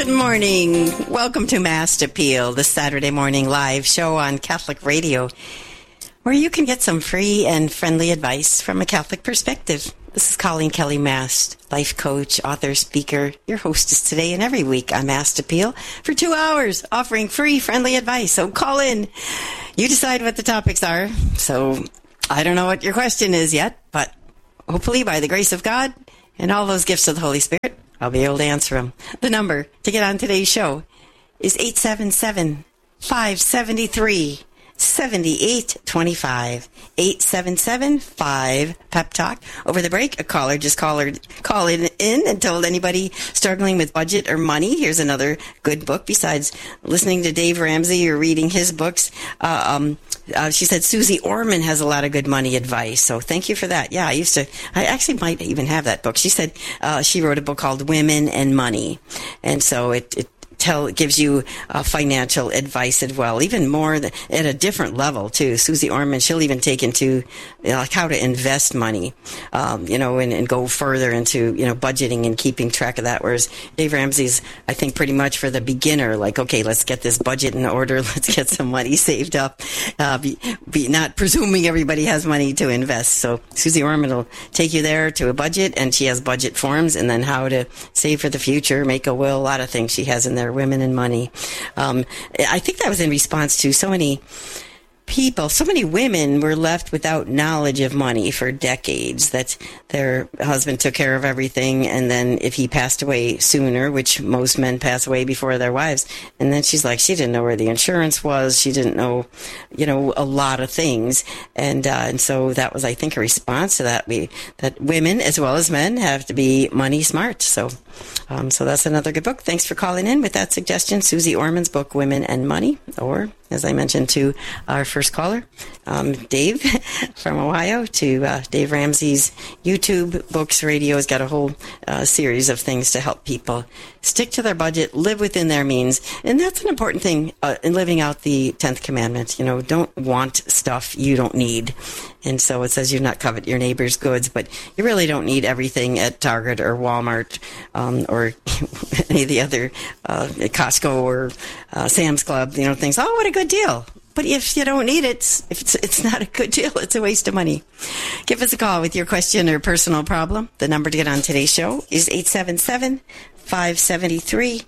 morning. Welcome to Mass Appeal, the Saturday morning live show on Catholic Radio, where you can get some free and friendly advice from a Catholic perspective. This is Colleen Kelly Mast, life coach, author, speaker, your hostess today and every week on Mass Appeal for 2 hours, offering free, friendly advice. So call in. You decide what the topics are. So I don't know what your question is yet, but hopefully by the grace of God and all those gifts of the Holy Spirit, I'll be able to answer them. The number to get on today's show is 877-573-7825. 877-5-PEP-TALK. Over the break, a caller just called in and told anybody struggling with budget or money. Here's another good book besides listening to Dave Ramsey or reading his books. She said Susie Orman has a lot of good money advice. So thank you for that. Yeah, I actually might even have that book. She said she wrote a book called Women and Money. And so it gives you financial advice as well, even more at a different level too. Susie Orman, she'll even take into like how to invest money, and go further into budgeting and keeping track of that. Whereas Dave Ramsey's, I think, pretty much for the beginner. Like, okay, let's get this budget in order. Let's get some money saved up. Be not presuming everybody has money to invest. So Susie Orman will take you there to a budget, and she has budget forms, and then how to save for the future, make a will, a lot of things she has in there. Women and Money. I think that was in response to so many women were left without knowledge of money for decades, that their husband took care of everything, and then if he passed away sooner, which most men pass away before their wives, and then she's like, she didn't know where the insurance was, she didn't know, a lot of things, and so that was, I think, a response to that. That women as well as men have to be money smart. So that's another good book. Thanks for calling in with that suggestion. Susie Orman's book, Women and Money, or as I mentioned to our first caller, Dave from Ohio, to Dave Ramsey's YouTube, books, radio. Has got a whole series of things to help people stick to their budget, live within their means. And that's an important thing in living out the 10th commandment. Don't want stuff you don't need. And so it says you not covet your neighbor's goods, but you really don't need everything at Target or Walmart or any of the other Costco or Sam's Club, things. Oh, what a good deal. But if you don't need it, if it's not a good deal, it's a waste of money. Give us a call with your question or personal problem. The number to get on today's show is 877-573-7825.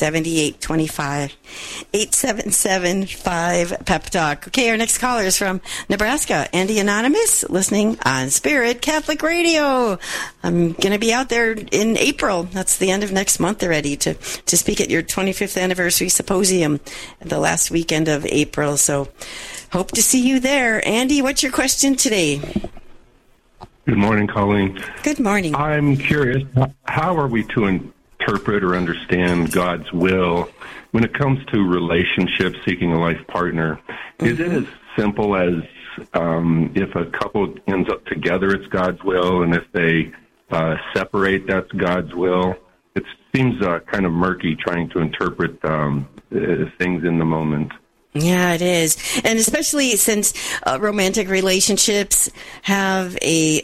877-5-PEP-TALK. Okay, our next caller is from Nebraska. Andy Anonymous, listening on Spirit Catholic Radio. I'm going to be out there in April. That's the end of next month already to speak at your 25th anniversary symposium the last weekend of April. So hope to see you there. Andy, what's your question today? Good morning, Colleen. Good morning. I'm curious, how are we to interpret or understand God's will when it comes to relationships, seeking a life partner? Is it as simple as if a couple ends up together, it's God's will, and if they separate, that's God's will? It seems kind of murky trying to interpret things in the moment. Yeah, it is. And especially since romantic relationships have a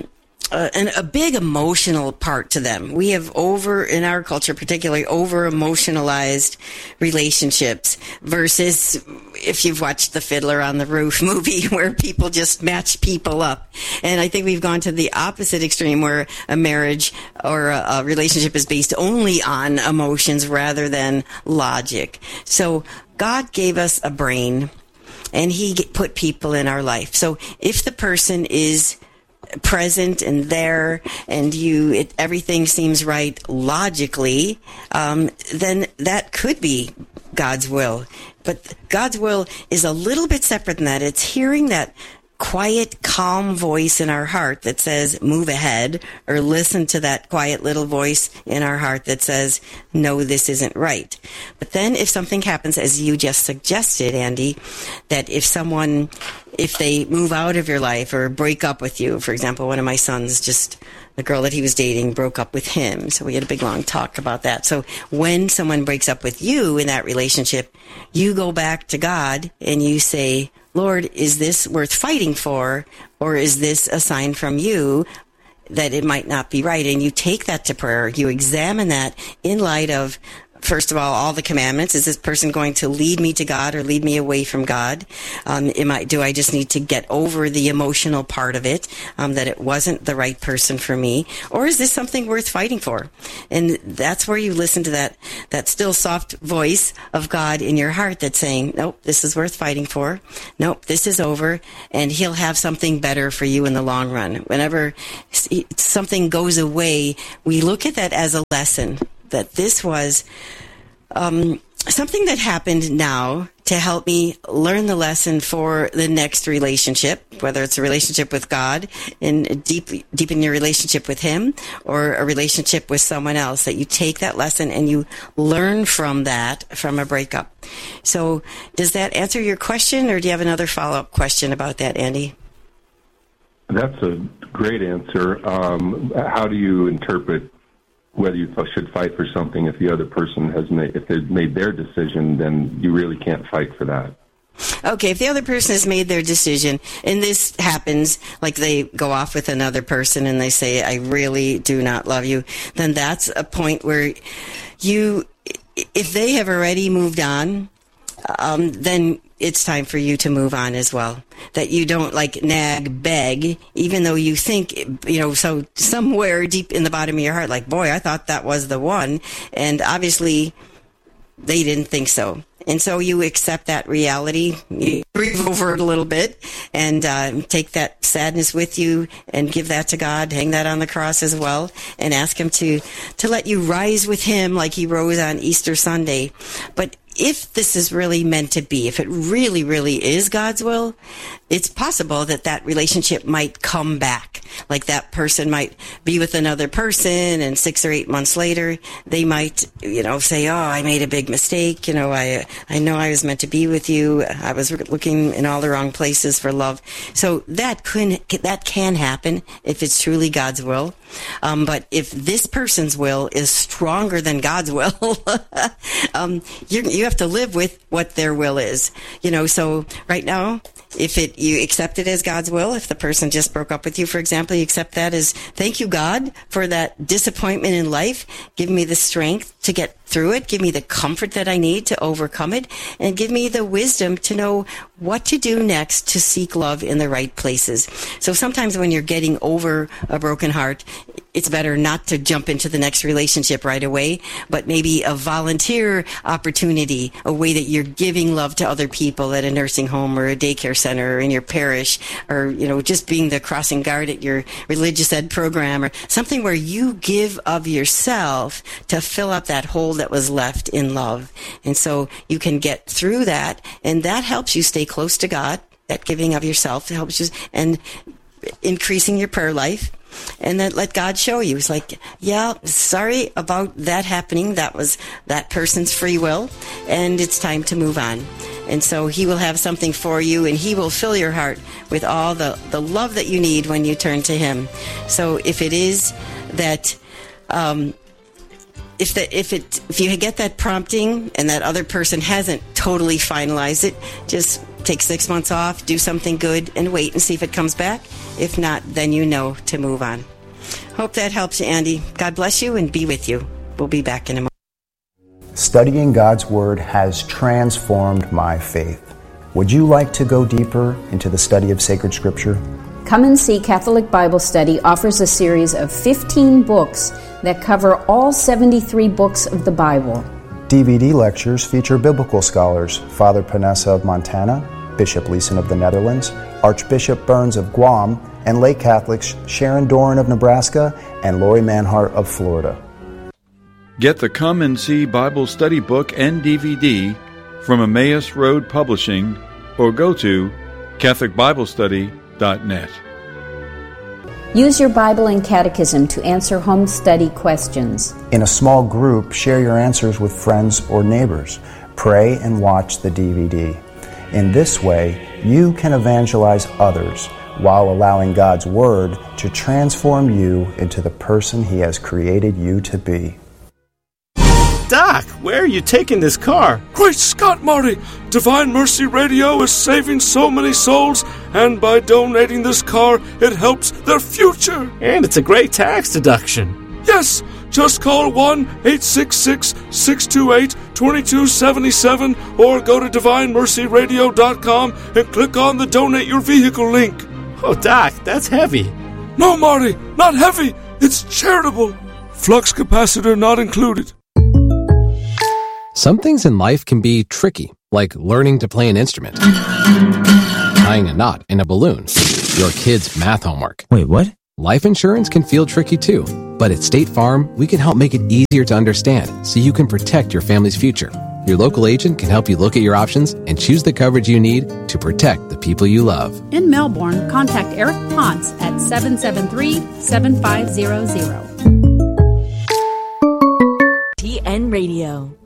big emotional part to them. We have in our culture particularly, over-emotionalized relationships versus if you've watched the Fiddler on the Roof movie where people just match people up. And I think we've gone to the opposite extreme where a marriage or a relationship is based only on emotions rather than logic. So God gave us a brain and He put people in our life. So if the person is present and there and everything seems right logically, then that could be God's will. But God's will is a little bit separate than that. It's hearing that quiet, calm voice in our heart that says, move ahead, or listen to that quiet little voice in our heart that says, no, this isn't right. But then if something happens, as you just suggested, Andy, that if they move out of your life or break up with you, for example, one of my sons, the girl that he was dating broke up with him. So we had a big, long talk about that. So when someone breaks up with you in that relationship, you go back to God and you say, Lord, is this worth fighting for, or is this a sign from you that it might not be right? And you take that to prayer. You examine that in light of first of all the commandments. Is this person going to lead me to God or lead me away from God? Do I just need to get over the emotional part of it, that it wasn't the right person for me? Or is this something worth fighting for? And that's where you listen to that still soft voice of God in your heart that's saying, nope, this is worth fighting for. Nope, this is over, and He'll have something better for you in the long run. Whenever something goes away, we look at that as a lesson, that this was something that happened now to help me learn the lesson for the next relationship, whether it's a relationship with God and deepen your relationship with Him, or a relationship with someone else, that you take that lesson and you learn from that, from a breakup. So does that answer your question, or do you have another follow-up question about that, Andy? That's a great answer. How do you interpret whether you should fight for something if the other person if they've made their decision, then you really can't fight for that? Okay, if the other person has made their decision, and this happens, like they go off with another person and they say, I really do not love you, then that's a point where if they have already moved on, then it's time for you to move on as well. That you don't beg, even though you think, so somewhere deep in the bottom of your heart, like, boy, I thought that was the one. And obviously they didn't think so. And so you accept that reality, you grieve over it a little bit, and take that sadness with you and give that to God, hang that on the cross as well, and ask Him to let you rise with Him like He rose on Easter Sunday. But if this is really meant to be, if it really, really is God's will, it's possible that relationship might come back. Like that person might be with another person, and 6 or 8 months later, they might, say, oh, I made a big mistake. I know I was meant to be with you. I was looking in all the wrong places for love. So that can happen if it's truly God's will. But if this person's will is stronger than God's will, you have to live with what their will is. So right now, if you accept it as God's will, if the person just broke up with you, for example, you accept that as, thank you, God, for that disappointment in life. Give me the strength to get through it. Give me the comfort that I need to overcome it, and give me the wisdom to know what to do next to seek love in the right places. So sometimes when you're getting over a broken heart, it's better not to jump into the next relationship right away, but maybe a volunteer opportunity, a way that you're giving love to other people at a nursing home or a daycare center or in your parish, or, just being the crossing guard at your religious ed program, or something where you give of yourself to fill up that hole that was left in love. And so you can get through that, and that helps you stay close to God. That giving of yourself helps you, and increasing your prayer life. And then let God show you. It's like, yeah, sorry about that happening. That was that person's free will, and it's time to move on. And so He will have something for you, and He will fill your heart with all the love that you need when you turn to Him. So if it is that, if you get that prompting and that other person hasn't totally finalized it, just take 6 months off, do something good, and wait and see if it comes back. If not, then to move on. Hope that helps you, Andy. God bless you and be with you. We'll be back in a moment. Studying God's Word has transformed my faith. Would you like to go deeper into the study of sacred Scripture? Come and See Catholic Bible Study offers a series of 15 books that cover all 73 books of the Bible. DVD lectures feature biblical scholars Father Panessa of Montana, Bishop Leeson of the Netherlands, Archbishop Burns of Guam, and lay Catholics Sharon Doran of Nebraska and Lori Manhart of Florida. Get the Come and See Bible Study book and DVD from Emmaus Road Publishing, or go to CatholicBibleStudy.net. Use your Bible and Catechism to answer home study questions. In a small group, share your answers with friends or neighbors. Pray and watch the DVD. In this way, you can evangelize others while allowing God's Word to transform you into the person He has created you to be. Doc, where are you taking this car? Great Scott, Marty! Divine Mercy Radio is saving so many souls, and by donating this car, it helps their future. And it's a great tax deduction. Yes, Just call 1-866-628-2277 or go to DivineMercyRadio.com and click on the Donate Your Vehicle link. Oh, Doc, that's heavy. No, Marty, not heavy. It's charitable. Flux capacitor not included. Some things in life can be tricky, like learning to play an instrument, tying a knot in a balloon, your kid's math homework. Wait, what? Life insurance can feel tricky too, but at State Farm, we can help make it easier to understand so you can protect your family's future. Your local agent can help you look at your options and choose the coverage you need to protect the people you love. In Melbourne, contact Eric Ponce at 773-7500. TN Radio.